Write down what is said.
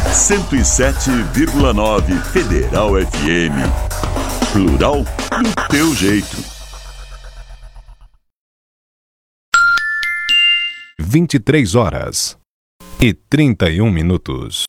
107,9 Federal FM. Plural do teu jeito. 23h31.